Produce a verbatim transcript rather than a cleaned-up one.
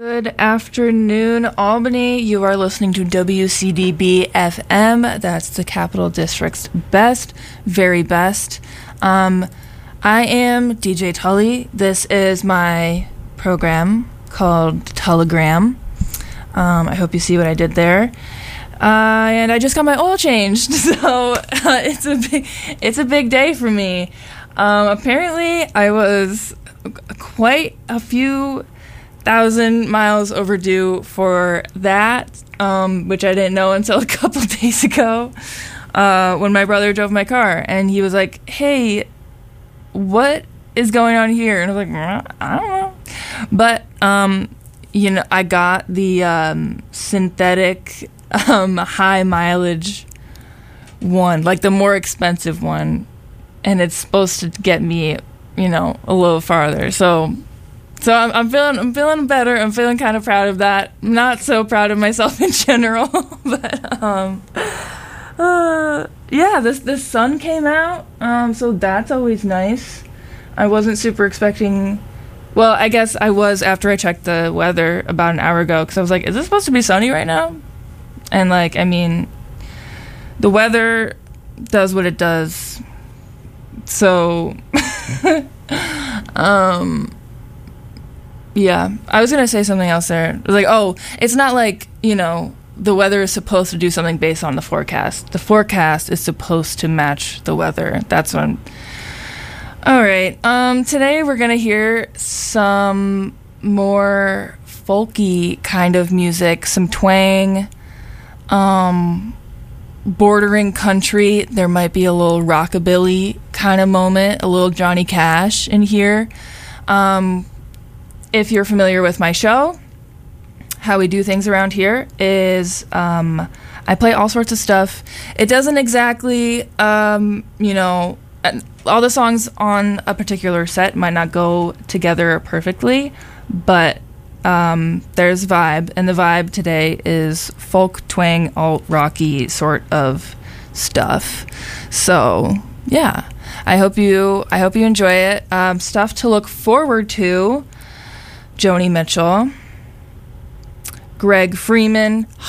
Good afternoon, Albany. You are listening to W C D B F M. That's the Capital District's best, very best. Um, I am D J Tully. This is my program called Telegram. Um, I hope you see what I did there. Uh, and I just got my oil changed, so uh, it's a big, it's a big day for me. Um, apparently, I was quite a few thousand miles overdue for that, um, which I didn't know until a couple days ago, uh, when my brother drove my car, and he was like, "Hey, what is going on here?" And I was like, "I don't know," but um, you know, I got the um, synthetic um, high mileage one, like the more expensive one, and it's supposed to get me, you know, a little farther. So. So I'm, I'm feeling I'm feeling better. I'm feeling kind of proud of that. I'm not so proud of myself in general, but um, uh, yeah, this this sun came out, um, so that's always nice. I wasn't super expecting. Well, I guess I was after I checked the weather about an hour ago, because I was like, "Is this supposed to be sunny right now?" And like, I mean, the weather does what it does. So, um. Yeah, I was going to say something else there. It was like, oh, it's not like, you know, the weather is supposed to do something based on the forecast. The forecast is supposed to match the weather. That's what I'm... All right. Um, today we're going to hear some more folky kind of music, some twang, um, bordering country. There might be a little rockabilly kind of moment, a little Johnny Cash in here. Um... If you're familiar with my show, how we do things around here is um, I play all sorts of stuff. It doesn't exactly, um, you know, all the songs on a particular set might not go together perfectly, but um, there's vibe, and the vibe today is folk, twang, alt-rocky sort of stuff. So, yeah, I hope you, I hope you enjoy it. Um, stuff to look forward to. Joni Mitchell, Greg Freeman,